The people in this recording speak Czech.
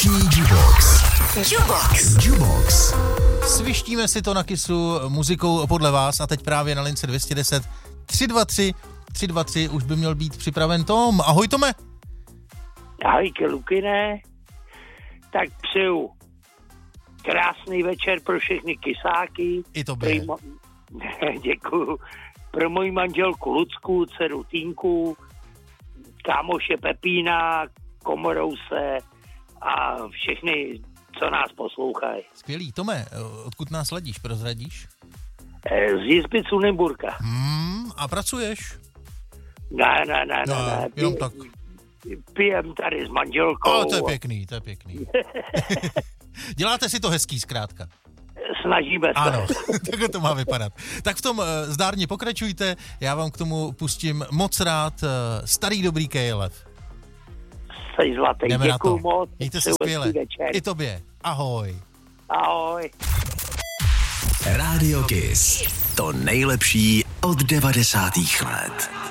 Vánoční Jubox. Svištíme si to na Kissu muzikou podle vás a teď právě na lince 210 323 už by měl být připraven Tom. Ahoj Tome. Ahoj Lukine, tak přeju krásný večer pro všechny kysáky. I tobě. Děkuju. Pro moji manželku Lucku, dceru Týnku, kámoše Pepína, Komorouse a všechny, co nás poslouchají. Skvělý. Tome, odkud nás sledíš, prozradíš? Z Jizby Cunimburka. A pracuješ? Ne. Jenom tak. Pijem tady s manželkou. To je pěkný. Děláte si to hezký zkrátka. Snažíme se. Ano, takhle to má vypadat. Tak v tom zdárně pokračujte, já vám k tomu pustím moc rád starý dobrý KLF. Jsi zlatý, děkuju moc. Mějte se skvěle. I tobě. Ahoj. Ahoj. Radio Kiss. To nejlepší od 90. let.